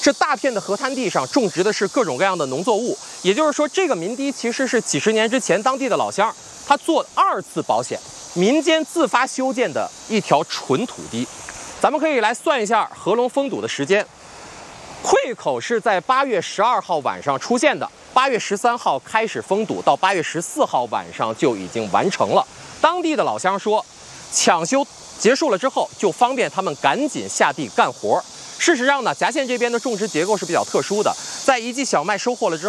这大片的河滩地上种植的是各种各样的农作物，也就是说，这个民堤其实是几十年之前当地的老乡他做2次保险，民间自发修建的一条纯土堤。咱们可以来算一下合龙封堵的时间。溃口是在8月12号晚上出现的，8月13号开始封堵，到8月14号晚上就已经完成了。当地的老乡说，抢修结束了之后，就方便他们赶紧下地干活。事实上呢，夹县这边的种植结构是比较特殊的，在一季小麦收获了之